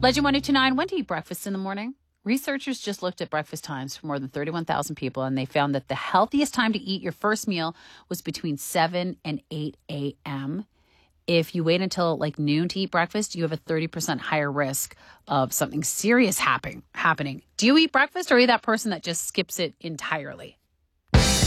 Legend 1029, when do you eat breakfast in the morning? Researchers just looked at breakfast times for more than 31,000 people, and they found that the healthiest time to eat your first meal was between 7 and 8 a.m. If you wait until like noon to eat breakfast, you have a 30% higher risk of something serious happening. Do you eat breakfast, or are you that person that just skips it entirely?